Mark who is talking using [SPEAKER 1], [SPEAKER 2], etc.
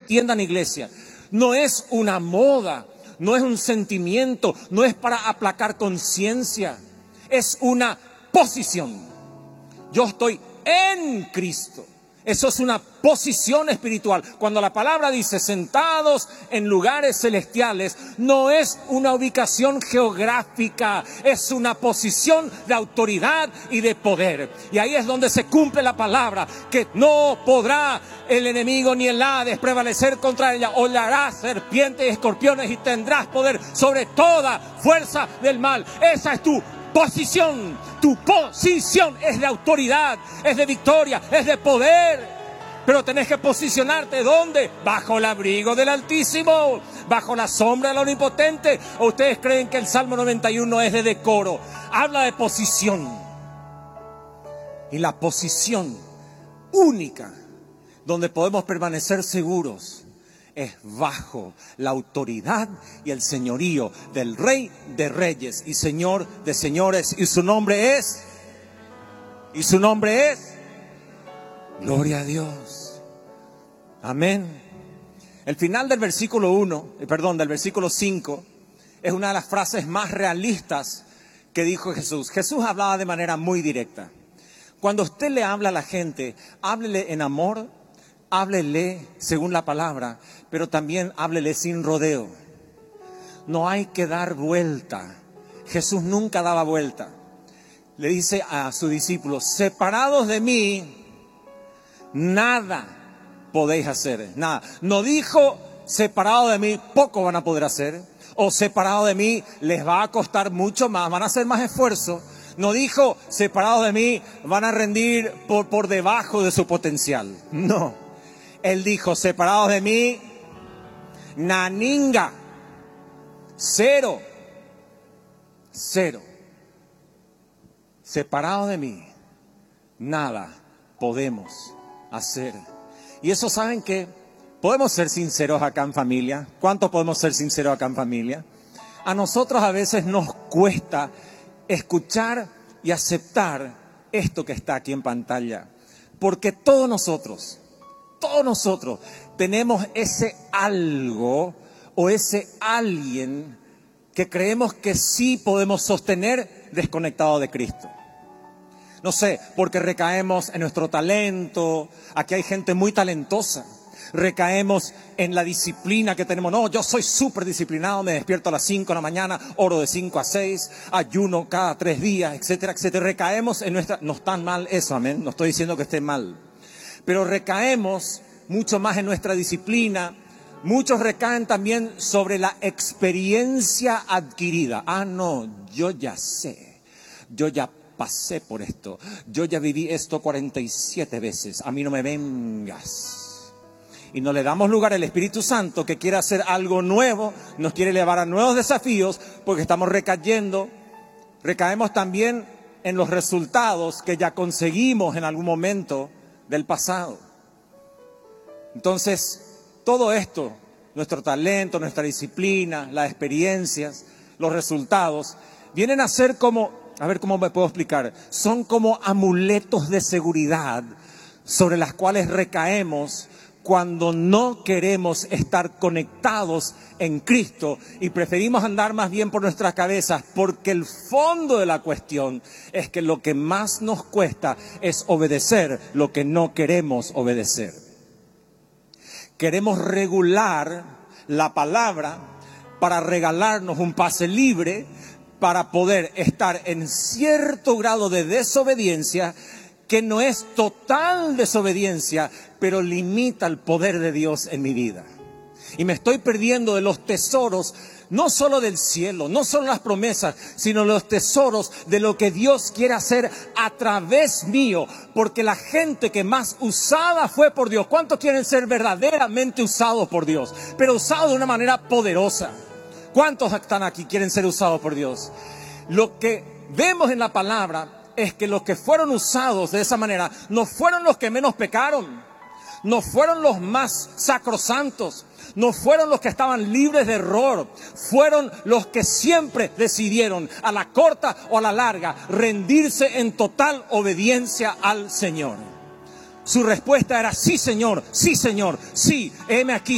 [SPEAKER 1] entiendan, iglesia, no es una moda, no es un sentimiento, no es para aplacar conciencia, es una posición. Yo estoy en Cristo. Eso es una posición espiritual. Cuando la palabra dice sentados en lugares celestiales, no es una ubicación geográfica, es una posición de autoridad y de poder. Y ahí es donde se cumple la palabra, que no podrá el enemigo ni el Hades prevalecer contra ella. Hollarás serpientes y escorpiones y tendrás poder sobre toda fuerza del mal. Esa es tu posición. Tu posición es de autoridad, es de victoria, es de poder. Pero tenés que posicionarte ¿dónde? Bajo el abrigo del Altísimo, bajo la sombra del Omnipotente. ¿O ustedes creen que el Salmo 91 es de decoro? Habla de posición. Y la posición única donde podemos permanecer seguros es bajo la autoridad y el señorío del Rey de Reyes y Señor de Señores. Y su nombre es, gloria a Dios. Amén. El final del versículo 5, es una de las frases más realistas que dijo Jesús. Jesús hablaba de manera muy directa. Cuando usted le habla a la gente, háblele en amor, háblele según la palabra, pero también háblele sin rodeo. No hay que dar vuelta. Jesús nunca daba vuelta. Le dice a sus discípulos, separados de mí, nada podéis hacer. Nada. No dijo, separados de mí, poco van a poder hacer. O separados de mí, les va a costar mucho más, van a hacer más esfuerzo. No dijo, separados de mí, van a rendir por debajo de su potencial. No. Él dijo, separados de mí, naninga, cero. Separados de mí, nada podemos hacer. Y eso, ¿saben qué? Podemos ser sinceros acá en familia. ¿Cuánto podemos ser sinceros acá en familia? A nosotros a veces nos cuesta escuchar y aceptar esto que está aquí en pantalla. Porque todos nosotros tenemos ese algo o ese alguien que creemos que sí podemos sostener desconectado de Cristo. No sé, porque recaemos en nuestro talento. Aquí hay gente muy talentosa. Recaemos en la disciplina que tenemos. No, yo soy súper disciplinado, me despierto a las 5 de la mañana, oro de 5 a 6, ayuno cada 3 días, etcétera, etcétera. Recaemos en nuestra... No está mal eso, amén. No estoy diciendo que esté mal. Pero recaemos mucho más en nuestra disciplina. Muchos recaen también sobre la experiencia adquirida. Ah, no, yo ya sé. Yo ya pasé por esto. Yo ya viví esto 47 veces. A mí no me vengas. Y no le damos lugar al Espíritu Santo que quiere hacer algo nuevo, nos quiere llevar a nuevos desafíos, porque estamos recayendo. Recaemos también en los resultados que ya conseguimos en algún momento del pasado. Entonces, todo esto, nuestro talento, nuestra disciplina, las experiencias, los resultados, vienen a ser como, a ver cómo me puedo explicar, son como amuletos de seguridad sobre las cuales recaemos cuando no queremos estar conectados en Cristo y preferimos andar más bien por nuestras cabezas, porque el fondo de la cuestión es que lo que más nos cuesta es obedecer lo que no queremos obedecer. Queremos regular la palabra para regalarnos un pase libre para poder estar en cierto grado de desobediencia que no es total desobediencia, pero limita el poder de Dios en mi vida. Y me estoy perdiendo de los tesoros, no solo del cielo, no solo las promesas, sino los tesoros de lo que Dios quiere hacer a través mío. Porque la gente que más usada fue por Dios. ¿Cuántos quieren ser verdaderamente usados por Dios? Pero usados de una manera poderosa. ¿Cuántos están aquí quieren ser usados por Dios? Lo que vemos en la palabra es que los que fueron usados de esa manera no fueron los que menos pecaron, no fueron los más sacrosantos, no fueron los que estaban libres de error, fueron los que siempre decidieron, a la corta o a la larga, rendirse en total obediencia al Señor. Su respuesta era: sí, Señor, sí, Señor, sí, heme aquí.